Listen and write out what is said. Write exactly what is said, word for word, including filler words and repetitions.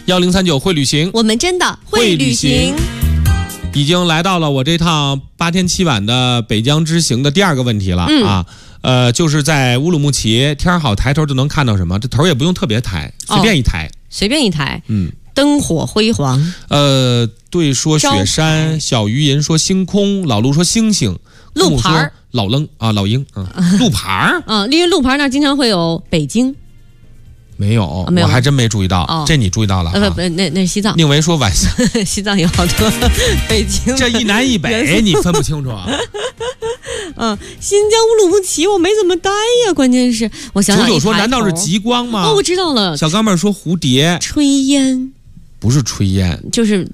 幺零三九会旅行， 我们真的会旅行。 已经来到了我这趟八天七晚的北疆之行的第二个问题了、嗯、啊，呃，就是在乌鲁木齐，天好抬头就能看到什么？这头也不用特别抬，随便一抬， 哦、随便一抬， 嗯， 灯火辉煌。 呃，对说雪山，小鱼吟说星空，老陆说星星， 路牌老愣啊，老鹰啊，路牌啊，因为路牌那儿经常会有北京。 没有、哦，我还真没注意到，哦、这你注意到了？ 呃不不，那那是西藏。 宁为说晚上西藏有好多北京， 这一南一北你分不清楚啊。 嗯，新疆乌鲁木齐我没怎么待呀，关键是我想想。 九九说难道是极光吗？ 哦，我知道了。 小钢妹说蝴蝶， 炊烟， 不是炊烟， 就是